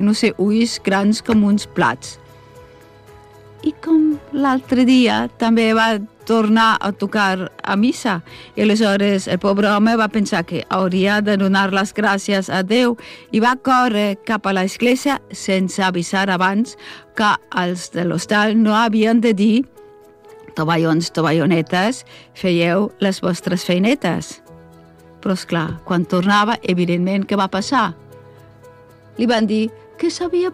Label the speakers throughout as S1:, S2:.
S1: no sé, ulls grans com uns plats. I com l'altre dia també va tornar a tocar a missa. I aleshores el pobre home va pensar que hauria de donar les gràcies a Déu i va córrer cap a l'església sense avisar abans que els de l'hostal no havien de dir tovallons, tovallonetes, feieu les vostres feinetes. Però, esclar, quan tornava, evidentment, què va passar? Li van dir que s'havien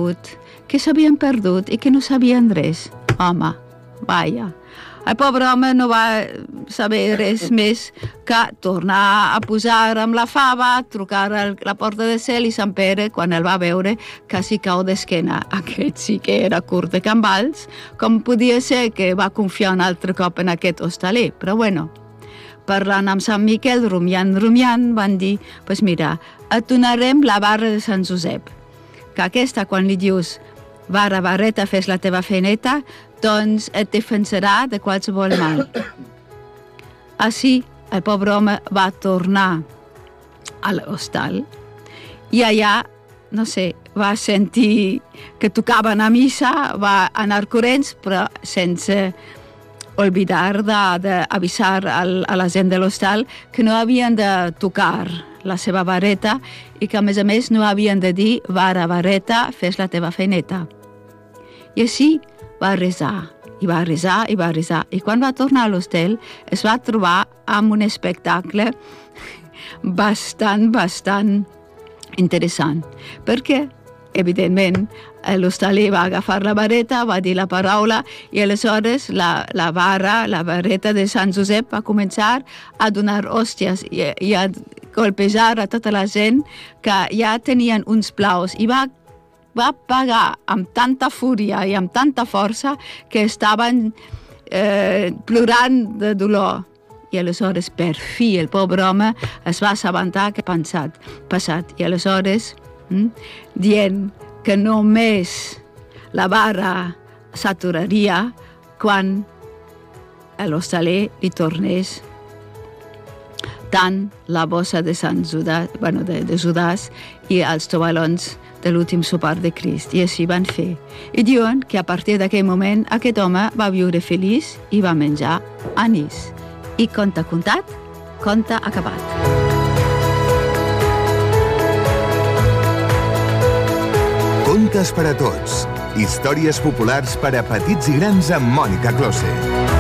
S1: perdut i que no sabien res. Home, vaja. El pobre home no va saber res més que tornar a posar amb la fava, trucar a la porta de cel i Sant Pere, quan el va veure, quasi cau d'esquena. Aquest sí que era curt de cambals, com podia ser que va confiar un altre cop en aquest hostaler. Però bueno, parlant amb Sant Miquel, rumiant, van dir, pues mira, et donarem la barra de Sant Josep, que aquesta, quan li dius barreta, fes la teva feineta, doncs et defensarà de qualsevol mal. Així, el pobre home va tornar a l'hostal i allà, no sé, va sentir que tocaven a missa, va anar corrents, però sense oblidar d'avisar a la gent de l'hostal que no havien de tocar la seva vareta i que, a més, no havien de dir barreta, fes la teva feineta. I així va resar, i va resar. I quan va tornar a l'hostal es va trobar amb un espectacle bastant interessant. Perquè, evidentment, l'hostaler va agafar la vareta, va dir la paraula i aleshores la vareta de Sant Josep va començar a donar hòsties i a colpejar a tota la gent que ja tenien uns plaus i va pagar amb tanta fúria i amb tanta força que estaven plorant de dolor. I aleshores, per fi, el pobre home es va assabentar que ha passat. I aleshores, dient que només la vara s'aturaria quan l'hostaler li tornés tant la bossa de Sant Judas, de Judas i els tovallons de l'últim sopar de Crist. I així van fer. I diuen que a partir d'aquell moment aquest home va viure feliç i va menjar anís. I conte contat, conte acabat.
S2: Contes per a tots. Històries populars per a petits i grans amb Mònica Close.